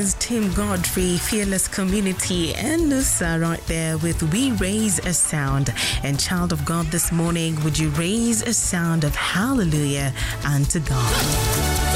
is Tim Godfrey, Fearless Community, and Nusa right there with We Raise a Sound. And child of God, this morning, would you raise a sound of hallelujah unto God?